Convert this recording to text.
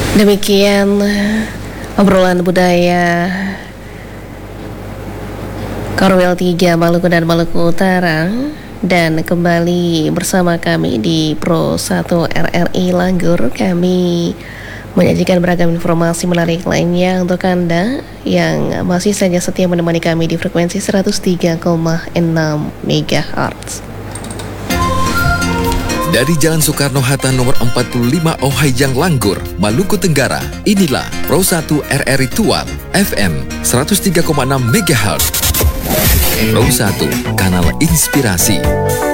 Demikian obrolan budaya Korwil 3 Maluku dan Maluku Utara. Dan kembali bersama kami di Pro 1 RRI Langgur. Kami menyajikan beragam informasi menarik lainnya untuk Anda yang masih saja setia menemani kami di frekuensi 103,6 MHz. Dari Jalan Soekarno-Hatta nomor 45 Ohayang Langgur, Maluku Tenggara, inilah Pro 1 RRI Tual FM 103,6 MHz. Pro 1, kanal inspirasi.